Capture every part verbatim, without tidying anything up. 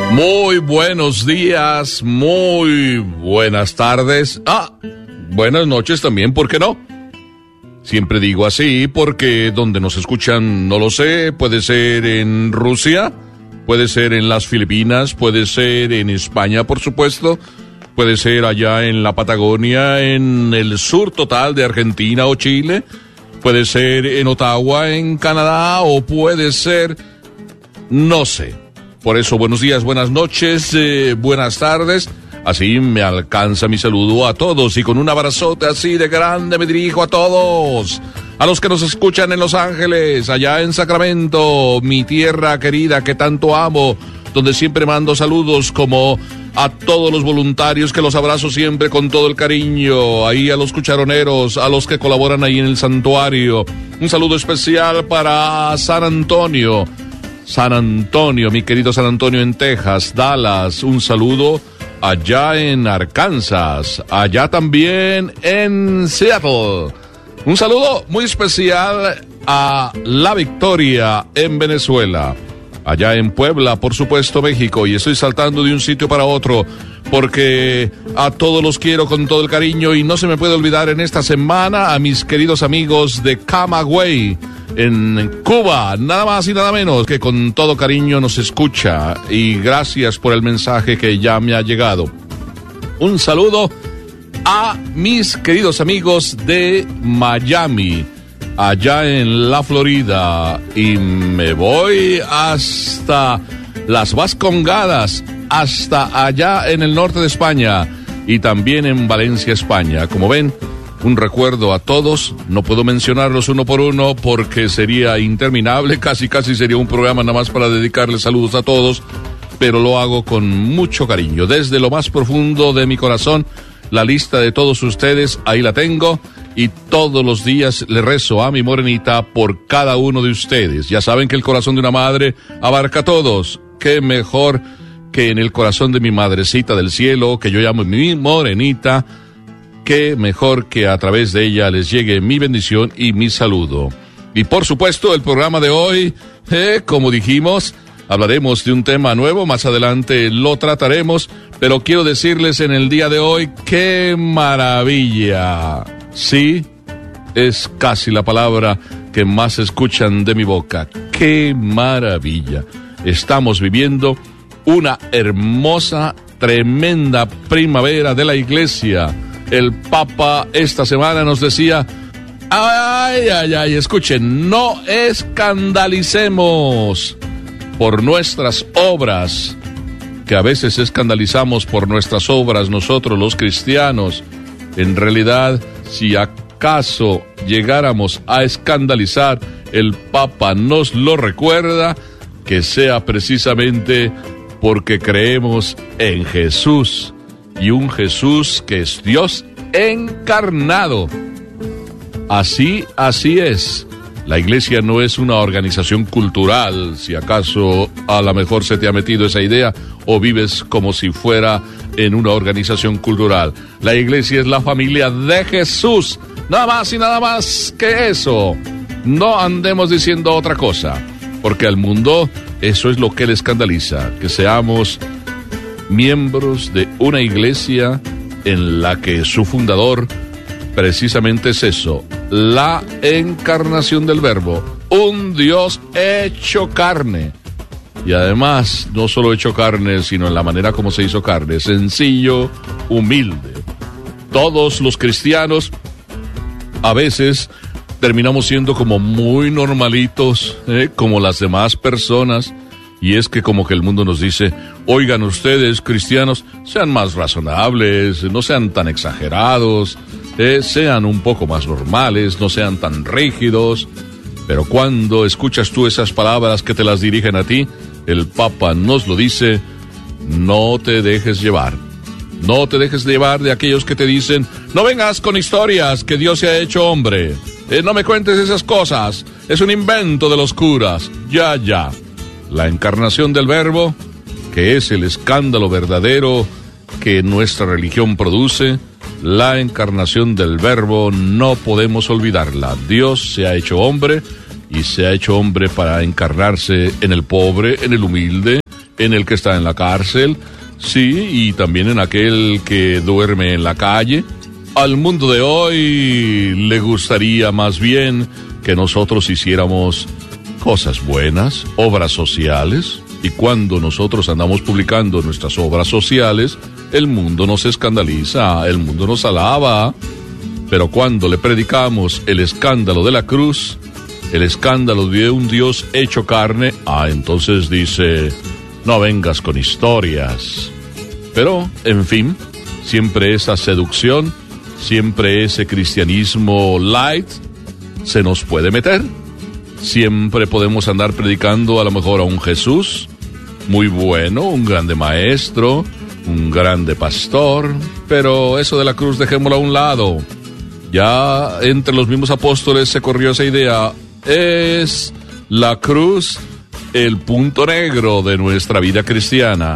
Muy buenos días, muy buenas tardes. Ah, buenas noches también, ¿por qué no? Siempre digo así porque donde nos escuchan, no lo sé, puede ser en Rusia, puede ser en las Filipinas, puede ser en España, por supuesto, puede ser allá en la Patagonia, en el sur total de Argentina o Chile, puede ser en Ottawa, en Canadá, o puede ser, no sé. Por eso, buenos días, buenas noches, eh, buenas tardes. Así me alcanza mi saludo a todos y con un abrazote así de grande me dirijo a todos. A los que nos escuchan en Los Ángeles, allá en Sacramento, mi tierra querida que tanto amo, donde siempre mando saludos, como a todos los voluntarios que los abrazo siempre con todo el cariño, ahí a los cucharoneros, a los que colaboran ahí en el santuario. Un saludo especial para San Antonio. San Antonio, mi querido San Antonio en Texas, Dallas, un saludo allá en Arkansas, allá también en Seattle. Un saludo muy especial a La Victoria en Venezuela, allá en Puebla, por supuesto, México, y estoy saltando de un sitio para otro porque a todos los quiero con todo el cariño y no se me puede olvidar en esta semana a mis queridos amigos de Camagüey, en Cuba, nada más y nada menos que con todo cariño nos escucha, y gracias por el mensaje que ya me ha llegado. Un saludo a mis queridos amigos de Miami, allá en la Florida, y me voy hasta las Vascongadas, hasta allá en el norte de España, y también en Valencia, España. Como ven, un recuerdo a todos. No puedo mencionarlos uno por uno porque sería interminable, casi casi sería un programa nada más para dedicarles saludos a todos, pero lo hago con mucho cariño, desde lo más profundo de mi corazón. La lista de todos ustedes, ahí la tengo, y todos los días le rezo a mi morenita por cada uno de ustedes. Ya saben que el corazón de una madre abarca a todos. Qué mejor que en el corazón de mi madrecita del cielo, que yo llamo mi morenita. Qué mejor que a través de ella les llegue mi bendición y mi saludo. Y por supuesto, el programa de hoy, eh, como dijimos, hablaremos de un tema nuevo, más adelante lo trataremos, pero quiero decirles en el día de hoy, ¡qué maravilla! Sí, es casi la palabra que más escuchan de mi boca. ¡Qué maravilla! Estamos viviendo una hermosa, tremenda primavera de la iglesia. El Papa esta semana nos decía, ay, ay, ay, escuchen, no escandalicemos por nuestras obras, que a veces escandalizamos por nuestras obras nosotros los cristianos. En realidad, si acaso llegáramos a escandalizar, el Papa nos lo recuerda, que sea precisamente porque creemos en Jesús. Y un Jesús que es Dios encarnado. Así, así es. La iglesia no es una organización cultural, si acaso a lo mejor se te ha metido esa idea o vives como si fuera en una organización cultural. La iglesia es la familia de Jesús, nada más y nada más que eso. No andemos diciendo otra cosa, porque al mundo eso es lo que le escandaliza, que seamos miembros de una iglesia en la que su fundador precisamente es eso, la encarnación del Verbo, un Dios hecho carne. Y además, no solo hecho carne, sino en la manera como se hizo carne, sencillo, humilde. Todos los cristianos a veces terminamos siendo como muy normalitos, ¿eh? como las demás personas. Y es que como que el mundo nos dice, oigan ustedes cristianos, sean más razonables, no sean tan exagerados, eh, sean un poco más normales, no sean tan rígidos. Pero cuando escuchas tú esas palabras que te las dirigen a ti, el Papa nos lo dice, no te dejes llevar. No te dejes llevar de aquellos que te dicen, no vengas con historias que Dios se ha hecho hombre. Eh, no me cuentes esas cosas, es un invento de los curas. Ya, ya. La encarnación del Verbo, que es el escándalo verdadero que nuestra religión produce, la encarnación del Verbo no podemos olvidarla. Dios se ha hecho hombre y se ha hecho hombre para encarnarse en el pobre, en el humilde, en el que está en la cárcel, sí, y también en aquel que duerme en la calle. Al mundo de hoy le gustaría más bien que nosotros hiciéramos cosas buenas, obras sociales, y cuando nosotros andamos publicando nuestras obras sociales, el mundo nos escandaliza, el mundo nos alaba. Pero cuando le predicamos el escándalo de la cruz, el escándalo de un Dios hecho carne, ah, entonces dice, no vengas con historias. Pero, en fin, siempre esa seducción, siempre ese cristianismo light se nos puede meter. Siempre podemos andar predicando a lo mejor a un Jesús muy bueno, un grande maestro, un grande pastor, pero eso de la cruz dejémoslo a un lado. Ya entre los mismos apóstoles se corrió esa idea. Es la cruz el punto negro de nuestra vida cristiana.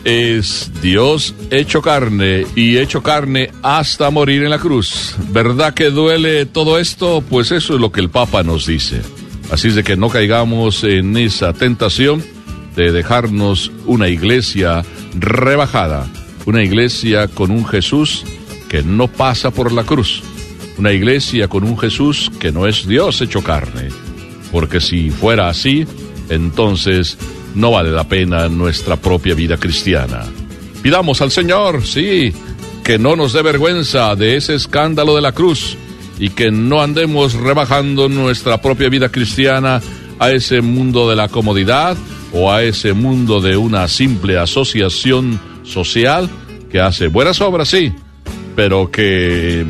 Es Dios hecho carne y hecho carne hasta morir en la cruz. ¿Verdad que duele todo esto? Pues eso es lo que el Papa nos dice. Así es de que no caigamos en esa tentación de dejarnos una iglesia rebajada, una iglesia con un Jesús que no pasa por la cruz. Una iglesia con un Jesús que no es Dios hecho carne. Porque si fuera así, entonces no vale la pena nuestra propia vida cristiana. Pidamos al Señor, sí, que no nos dé vergüenza de ese escándalo de la cruz y que no andemos rebajando nuestra propia vida cristiana a ese mundo de la comodidad o a ese mundo de una simple asociación social que hace buenas obras, sí, pero que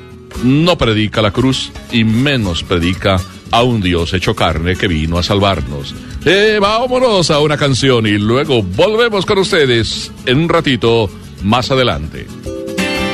no predica la cruz y menos predica a un Dios hecho carne que vino a salvarnos. Eh, vámonos a una canción y luego volvemos con ustedes en un ratito más adelante.